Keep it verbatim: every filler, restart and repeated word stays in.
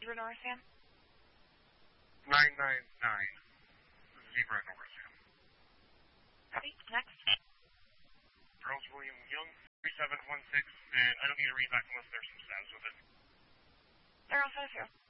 Zebra North, Sam? nine nine nine. Zebra North, Sam. Copy. Next. Charles William Young, three seven one six, and I don't need to read back unless there's some stats with it. They're all set, too.